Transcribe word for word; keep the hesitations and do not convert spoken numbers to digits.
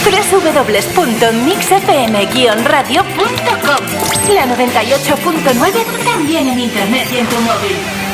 w w w punto mix f m guion radio punto com. La noventa y ocho punto nueve también en internet y en tu móvil.